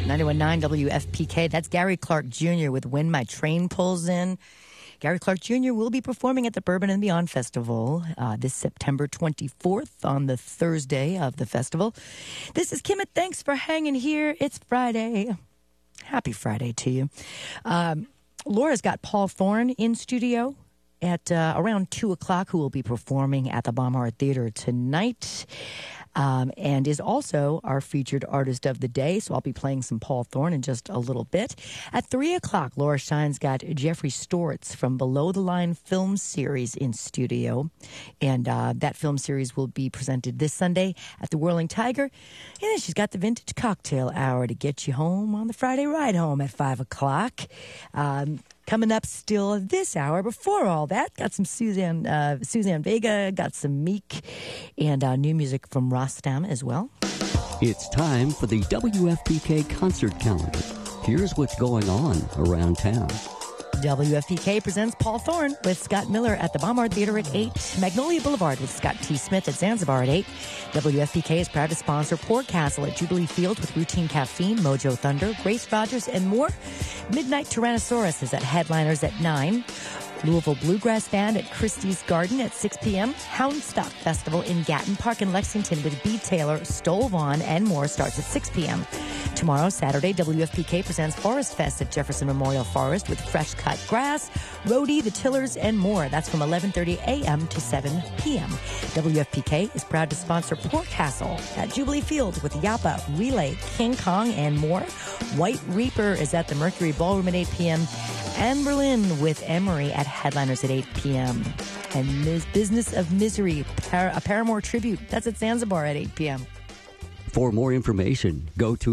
91.9 WFPK. That's Gary Clark Jr. with When My Train Pulls In. Gary Clark Jr. will be performing at the Bourbon and Beyond Festival this September 24th on the Thursday of the festival. This is Kim, and thanks for hanging here. It's Friday. Happy Friday to you. Laura's got Paul Thorne in studio at around 2 o'clock, who will be performing at the Baumhart Theater tonight. And is also our featured artist of the day. So I'll be playing some Paul Thorne in just a little bit. At 3 o'clock, Laura Shine's got Jeffrey Stortz from Below the Line Film Series in studio. And that film series will be presented this Sunday at the Whirling Tiger. And then she's got the Vintage Cocktail Hour to get you home on the Friday ride home at 5 o'clock. Coming up still this hour, before all that, got some Suzanne Vega, got some Meek, and new music from Rostam as well. It's time for the WFPK concert calendar. Here's what's going on around town. WFPK presents Paul Thorne with Scott Miller at the Baumhart Theater at 8. Magnolia Boulevard with Scott T. Smith at Zanzibar at 8. WFPK is proud to sponsor Port Castle at Jubilee Field with Routine Caffeine, Mojo Thunder, Grace Rogers, and more. Midnight Tyrannosaurus is at Headliners at 9. Louisville Bluegrass Band at Christie's Garden at 6 p.m. Houndstock Festival in Gatton Park in Lexington with B. Taylor, Stoll Vaughn, and more starts at 6 p.m. Tomorrow, Saturday, WFPK presents Forest Fest at Jefferson Memorial Forest with fresh cut grass, roadie, the Tillers, and more. That's from 11:30 a.m. to 7 p.m. WFPK is proud to sponsor Port Castle at Jubilee Field with Yappa, Relay, King Kong, and more. White Reaper is at the Mercury Ballroom at 8 p.m. and Berlin with Emery at Headliners at 8 p.m. And Business of Misery, a Paramore tribute, that's at Zanzibar at 8 p.m. For more information, go to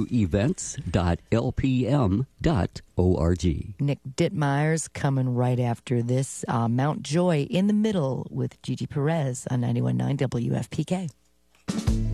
events.lpm.org. Nick Dittmeyer's coming right after this. Mount Joy in the Middle with Gigi Perez on 91.9 WFPK.